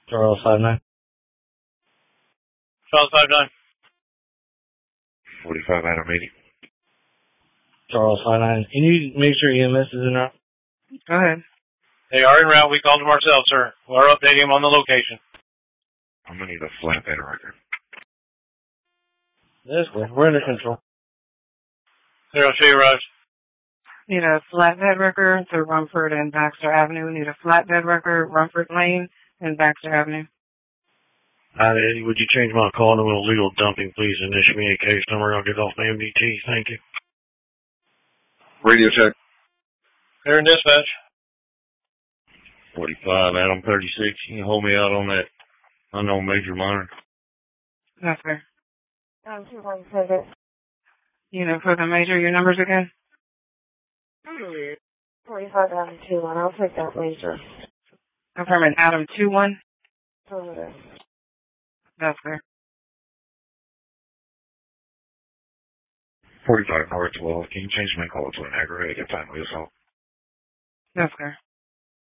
Charles 59. Charles 59. 45 Adam 80. Charles 59. Can you make sure EMS is in route? Go ahead. They are en route. We called them ourselves, sir. We're updating them on the location. I'm going to need a flatbed record. That's good. We're under control. Here, I'll show you, Raj. Need a flatbed record to Rumford and Baxter Avenue. Need a flatbed record, Rumford Lane and Baxter Avenue. Hi, Eddie. Would you change my call to illegal dumping, please, and issue me a case number? I'll get off my MDT. Thank you. Radio check. Here in dispatch. 45 Adam 36. Can you hold me out on that unknown major minor? Yes, sir. You know, for the major, your numbers again? 45 Adam 21. I'll take that major. Confirming Adam 21. Affirmative. That's fair. 45 Howard 12. Can you change my call to an aggravated family assault? That's fair.